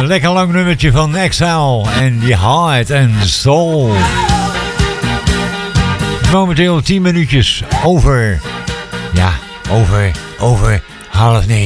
lekker lang nummertje van Exile en die Heart and Soul. Momenteel 10 minuutjes over 8:30.